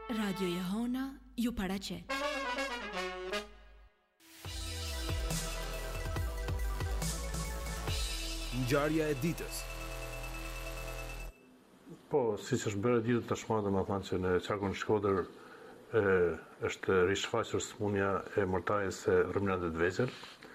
Radio Jehona ju paraqet. Ngjarja e ditës. Po, siç është bërë ditë tashmë, domethënë që në qarkun Shkodër është rishfaqur sëmundja e mortajes së ruminatëve të vegjël.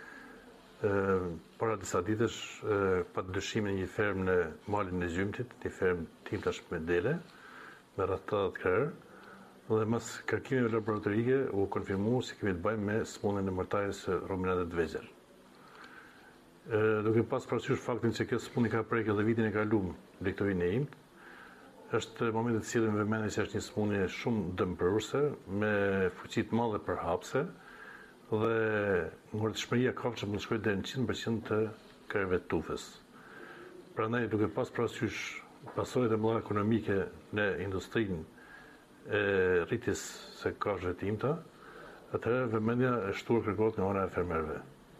Para disa ditësh pa dyshimin një fermë në malin e Gjymtit, një fermë timtash me dele, me rreth 80 krerë, dhe mas kërkimeve laboratorike u konfirmu se kemi të bëjmë me sëmundjen e mortajes së ruminatëve të vegjël. Duke pas parasysh faktin që kjo sëmundje ka prekur edhe vitin e kaluar në lektorinë e imt, është momenti të cilën vëmendje që është një sëmundje shumë dëmprurse, me fuqi të madhe përhapse, dhe ngurtëshmëria e kafshëve mund të shkojë deri në 100% të krerëve të tufës. Prandaj, duke pas parasysh pasojat e mëdha ekonomike në industrinë e rritjes së kafshëve të imta, atëherë vëmendja e shtuar kërkohet nga ana e fermerëve.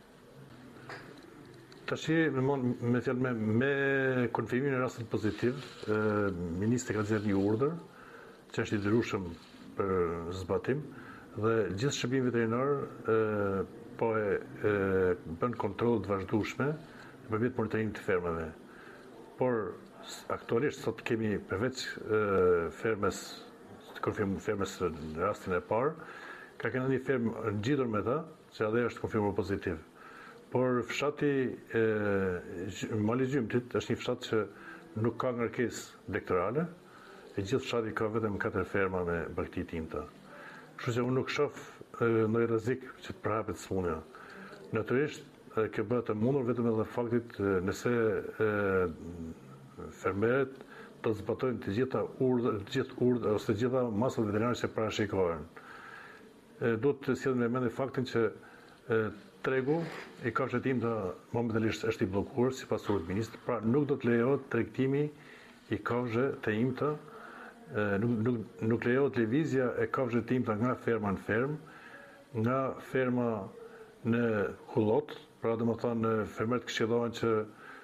Tashi, me konfirmimin e rastit pozitiv, ministri ka nxjerrë një urdhër që është i detyrueshëm për zbatim dhe gjithë shërbimi veterinar po bën kontrolle të vazhdueshme nëpërmjet monitorimit të fermave. Por aktualisht sot kemi përveç fermës në rastin e parë, ka qenë një fermë ngjitur me ta, që edhe është konfirmuar pozitiv. Por fshati Mali Gjymtit është një fshat që nuk ka ngarkesë elektorale, e gjithë fshati ka vetëm 4 ferma me brakti të imta. Kështu që unë nuk shoh ndonjë rrezik që të përhapet sëmundja. Natyrisht, kjo bëhet e mundur vetëm edhe faktit nëse fermerët do të zbatojnë të gjitha urdhrat ose të gjitha masat veterinare që parashikohen. Duhet të sjellën në mendje faktin që tregu i kafshëve të imta momentalisht është i bllokuar sipas urdhrit ministrit, pra nuk do të lejohet tregtimi i kafshëve të imta, nuk lejohet lëvizja e kafshëve të imta nga ferma në fermë, nga ferma në kullot, pra domethënë fermerët këshillohen që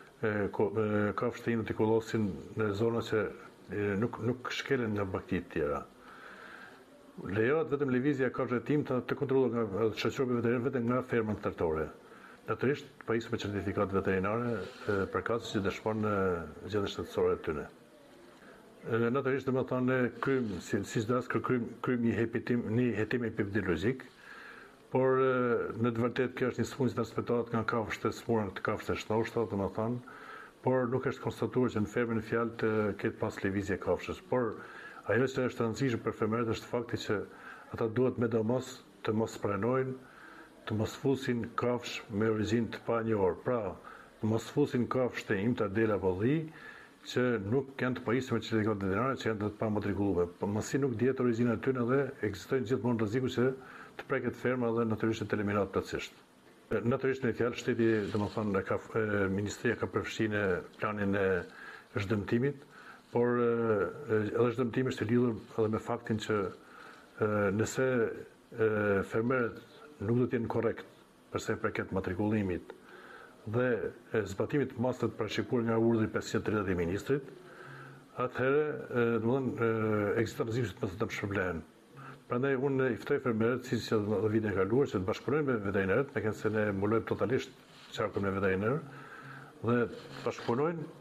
kafshët e imta të kullosin në zona që nuk shkelen nga bakti të tjera. Lejohet vetëm lëvizja e kafshëve të imta të kontrolluar nga shoqërorët veterinar vetëm nga fermat tregtore. Natyrisht, pajisur me certifikat veterinare përkatëse që dëshmon gjetjen shtetësore të tyre. Natyrisht, domethënë kryjm siç das kryjm një hetim epidemiologjik, por në të vërtetë kjo është një sëmundje që transmetohet nga kafshët e smura të kafshët e shëndoshta, domethënë, por nuk është konstatuar që në fermën e fjalë të ketë pas lëvizje kafshës, por ajo që është rëndësishme për fermerët është fakti që ata duhet me domos të mos pranojnë, të mos fusin kafshë me origjinë të panjohur. Pra, të mos fusin kafshë të imta, dela apo dhi, që nuk janë të pajisur me certifikat veterinare, që janë të pamatrikulluar. Po masi nuk dihet origjina e tyre dhe ekzistojnë gjithmonë rreziku që të preket ferma dhe natyrisht të eliminohet plotësisht. Natyrisht në fjalë shteti, domethënë ministria ka përfshirë në planin e zhdëmtimit, por edhe zhdëmtimi është i lidhur edhe me faktin që nëse fermerët nuk do të jenë korrekt përsa i përket matrikullimit dhe zbatimit të masave të parashikuar nga urdhri 530 i ministrit, atëherë domethënë ekziston rreziku që të shpërblehen. Prandaj unë i ftoj fermerët, siç edhe vitin e kaluar, që të bashkëpunojnë me veterinarët, me se ne mbulojmë totalisht qarkun me veterinar dhe të bashkëpunojnë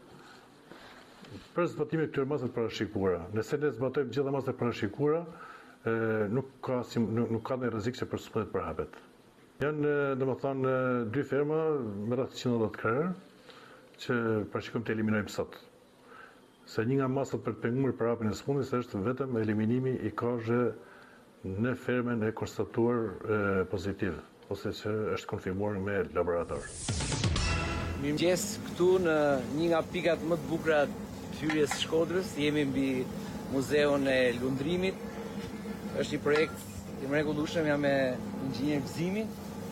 për zbatimin e këtyre masave të parashikuara. Nëse ne zbatojmë gjitha masat e parashikuara, nuk ka ndonjë rrezik që për sëmundje të përhapet. Janë domethënë 2 ferma me rreth 110 krerë që parashikojmë të eliminojmë sot. Se një nga masat për të penguar përhapjen e sëmundjes është vetëm eliminimi i kafshëve në fermën e konstatuar pozitiv, ose që është konfirmuar me laborator. Mirëmëngjes, këtu në një nga pikat më të bukura të hyrjes së Shkodrës, jemi mbi Muzeun e Lundrimit. Është një projekt i mrekullueshëm, jam me inxhinier gëzimi.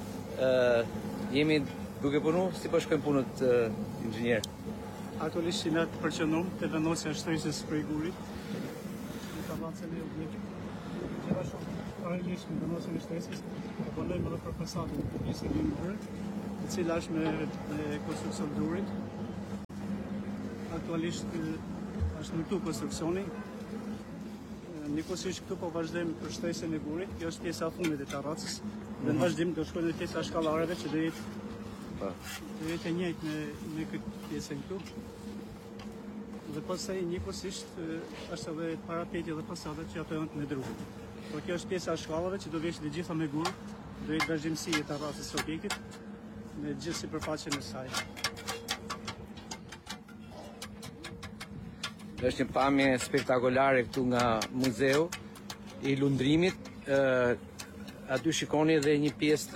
Jemi duke punuar, si po shkojnë punët, inxhinier? Aktualisht ne të përqendrum te vendosja e shtresës së prekurit. Në kavancën e objektit. Gjithashtu, paralelisht me vendosjen e shtresës, punojmë edhe për fasadën e pjesës së lindrit, e cila është me konstruksion durit. Aktualisht është ndërtuar konstruksioni. Njëkohësisht këtu po vazhdojmë për shtresën e gurit. Kjo është pjesa e fundit e terracës. Dhe në vazhdim do shkojmë në pjesa e shkallareve që do jetë e njëjtë me këtë pjesën këtu. Dhe pastaj njëkohësisht është edhe parapeti dhe fasadat që ato janë të ndryshuar. Por kjo është pjesa e shkallave që do veshë të gjitha me gur, do jetë vazhdimsi e terracës së objektit me gjithë sipërfaqen e saj. Është një pamje spektakolare këtu nga muzeu i lundrimit. Aty shikoni edhe një pjesë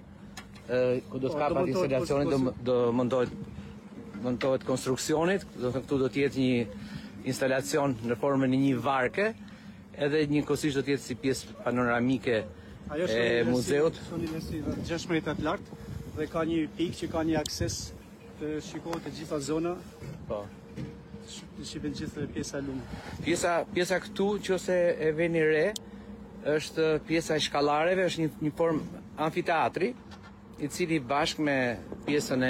të ku do të kapat instalacionit, do montohet konstruksionit, do të këtu do të jetë një instalacion në formën e një varke, edhe njëkohësisht do të jetë si pjesë panoramike e muzeut. Ajo është një 6 metra të lartë dhe ka një pikë që ka një akses të shikohet të gjitha zona. Po. Shihen gjithë pjesa e lumit. Pjesa këtu, nëse e veni re, është pjesa e shkallareve, është një formë amfiteatri, i cili bashkë me pjesën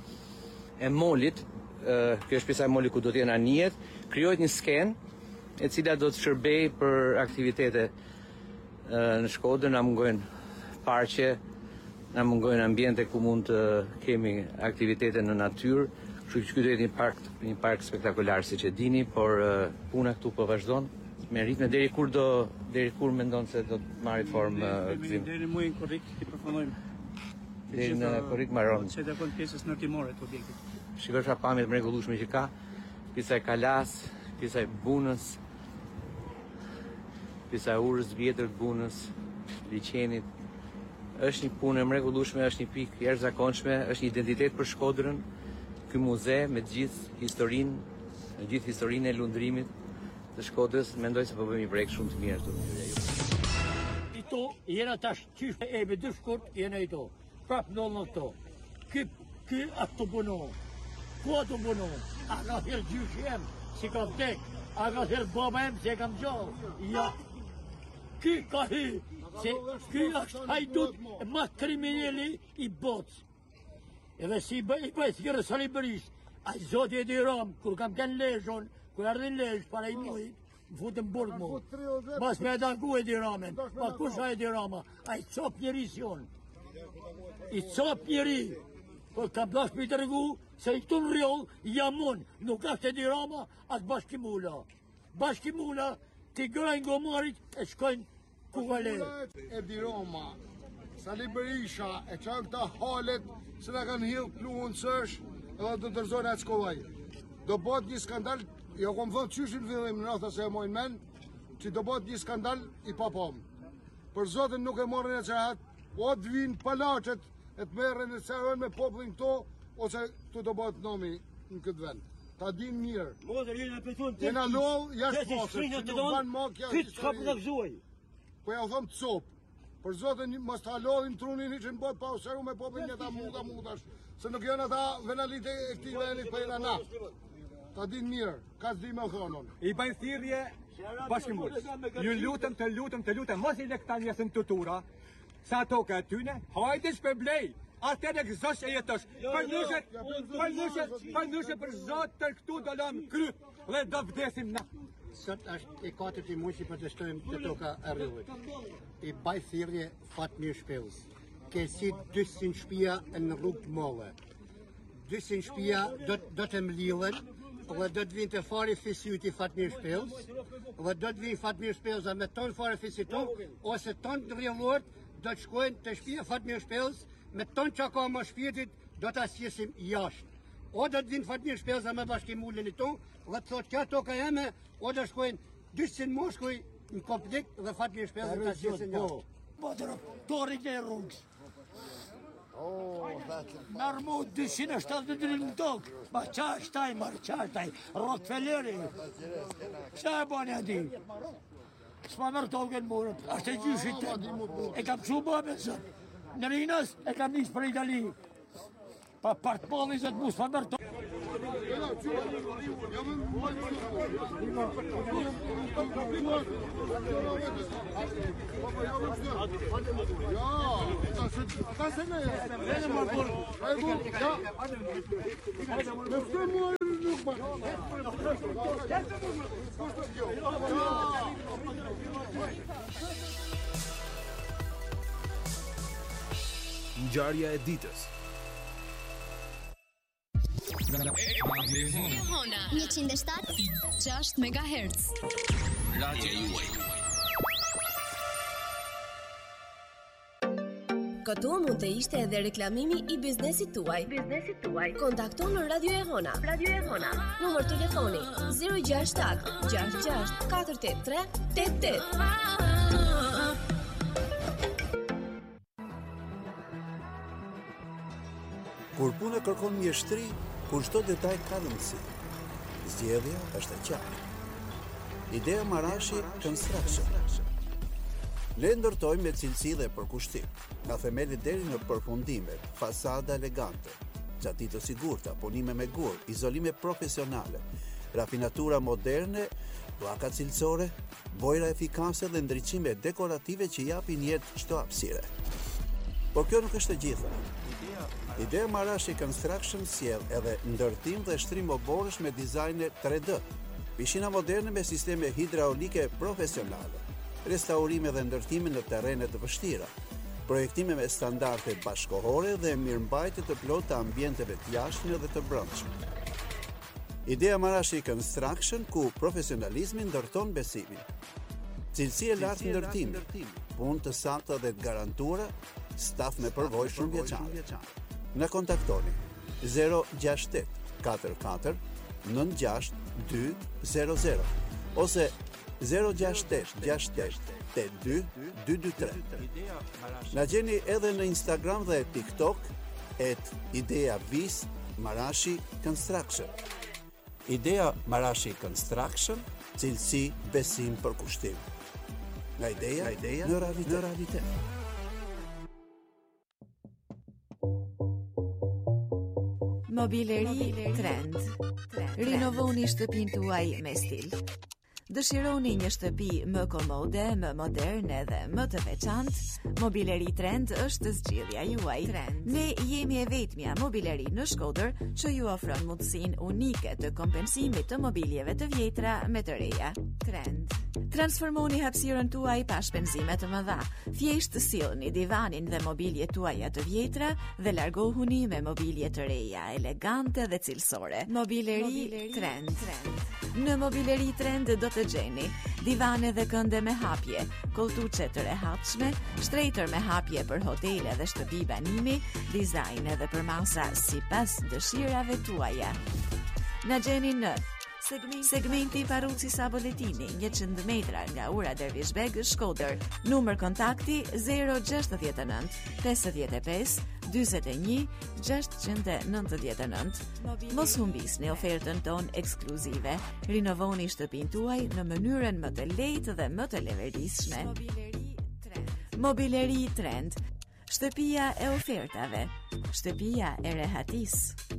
e molit, kjo është pjesa e molit ku do të jenë anijet, krijohet një skenë e cila do të shërbej për aktivitete në Shkodër. Na mungojnë parqe, na mungojnë ambiente ku mund të kemi aktivitete në natyrë. Kështu që ky do jetë një park spektakolar siç e dini, por puna këtu po vazhdon me ritme deri kur mendon se do të marrë formë gzim. Deri në muajin korrik i përfundojmë. Deri në korrik marron. Që takon pjesës ndërtimore të objektit. Shikoj çfarë pamje të mrekullueshme që ka, pjesa e kalas, pjesa e bunës, pjesa e urës vjetër të bunës, liçenit. Është një punë e mrekullueshme, është një pikë jashtëzakonshme, është një identitet për Shkodrën. Ky muze me gjithë historinë e lundrimit të Shkodrës, mendoj se po bëjmë një projekt shumë të mirë këtu. Ito jena tash qysh e me dy shkurt jena ito. Prap në këto. Ky atë të punon. Ku atë të punon? A ka thirë gjysh jem, si ka vdek. A ka thirë baba jem, si e kam gjallë. Ja. Ky ka hy, se ky është hajdut ma kriminali i botës. Edhe si i bëjt kërë Sali Berisht, a i Zoti Edi Ram, kur kam kënë leshon, kur ardhin lesh, para i mujit, më futën burg mu. Mas me dangu Edi Ramen, ma kusha Edi Rama, a i cop njeri sion. I cop njeri, por kam plash për i të regu, se i këtu në rjoll, jamon, nuk ashtë Edi Rama, as Bashkimula. Bashkimula, t'i grajnë gomarit, e shkojnë ku vale. Edi Rama, Sali Berisha, e qanë këta halet, se në kanë hilë pluhën sësh, edhe të dërzojnë atë shkollaj. Do bot një skandal, jo kom thënë qyshin fillim në rrëtha se e mojnë men, që do bot një skandal i papam. Për Zotin nuk e morën e qahat, o të vinë palachet, e të merën e sehën me poplin këto, ose të do bot nomi në këtë vend. Ta din mirë. Jena loll, jashtë pasër, që nuk banë makja historie. Po ja u thëmë të sopë. Për Zotin, mos të halodhin trunin i që në botë pa u seru me popin një ta mutash, se nuk janë ata venalit e këti venit për jena na. Ta din mirë, ka s'di me thonon. I bëjnë thirrje Bashkimullës. Ju lutem, mos i le këta njësën të tura, sa toke atyne, hajde shpërblej, atër e gëzosh e jetosh. Për nushe për Zotë tër këtu do lëmë kry dhe do vdesim na. Sot është e 4 muaj që protestojmë të toka e rrugës. I baj thirrje Fatmir Shpellës. Ke si 200 shtëpia në rrugë të mëlle. 200 shtëpia do të mbyllen, dhe do të vinë të fari fisit i Fatmir Shpellës, dhe do të vinë Fatmir Shpellës me ton fare fisit tonë, ose ton të rrjellort do të shkojnë të shtëpia Fatmir Shpellës, me ton që ka më shpirtit do të asjesim jashtë. O do të vinë Fatmir Shpellës me Bashkimullin i tonë, dhe të thotë që toka jeme, o do shkojnë 200 moshkuj në Kopnik dhe Fatmir Shpellës të asjesim jashtë. Po të rëptorin e rrugës. Merë mu 270 në tokë, ma qa është taj, Rockefelleri, qa e bani ati? S'ma mërë tokën murët, është e gjyshit të, e kam që bëme sot, në rinës e kam njës për Itali, pa partë polli zëtë mu s'ma mërë tokën. Ja, Ngjarja e ditës. Hona 107.6 MHz. Radio juaj. Këtu mund të ishte edhe reklamimi i biznesit tuaj. Kontakto në Radio e Hona. Numër telefoni 067 66 483 88. Kur puna kërkon mjeshtri, kur çdo detaj ka rëndësi. Zgjedhja është e qartë. Idea Marashi Construction. Ne ndërtojmë me cilësi dhe përkushtim, nga themelit deri në përfundimet, fasada elegante, gjati të sigurta, punime me gur, izolime profesionale, rafinatura moderne, pllaka cilësore, bojra efikase dhe ndriçime dekorative që japin jetë çdo hapësire. Por kjo nuk është e gjitha. Idea Marashi Construction sjell edhe ndërtim dhe shtrim oborësh me dizajne 3D, pishina moderne me sisteme hidraulike profesionale, restaurime dhe ndërtime në terrene të vështira, projektime me standarde bashkëkohore dhe mirëmbajtje të plotë të ambienteve të jashtme dhe të brendshme. Idea Marashi Construction, ku profesionalizmi ndërton besimin. Cilësi e lartë ndërtimi, punë të sakta dhe të garantuara, staf me përvojë shumëvjeçare. Na kontaktoni 068 44 96 200 ose 068-68-82-223. Na gjeni edhe në Instagram dhe TikTok @ideabis Marashi Construction. Idea Marashi Construction, cilësi, besim, përkushtim. Nga ideja në realitet. Mobileri Trend. Rinovoni shtëpinë tuaj me stil. Dëshironi një shtëpi më komode, më moderne dhe më të veçantë? Mobileri Trend është zgjidhja juaj. Ne jemi e vetmja mobileri në Shkodër që ju ofron mundësinë unike të kompensimit të mobiljeve të vjetra me të reja. Trend. Transformoni hapësirën tuaj pa shpenzime të mëdha. Thjesht sillni divanin dhe mobiljet tuaja të vjetra dhe largohuni me mobilje të reja, elegante dhe cilësore. Mobileri Trend. Në Mobileri Trend do të gjeni divane dhe kënde me hapje, koltuçe të rehatshme, shtretër me hapje për hotele dhe shtëpi banimi, dizajn edhe për masa sipas dëshirave tuaja. Na gjeni në segmenti Paruci Saboletini, 100 metra nga ura Dervishbeg, Shkodër. Numër kontakti 069 55 41 699. Mos humbisni ofertën ton ekskluzive. Rinovoni shtëpinë tuaj në mënyrën më të lehtë dhe më të levetëdijshme. Mobileri Trend. Shtëpia e ofertave. Shtëpia e rehatisë.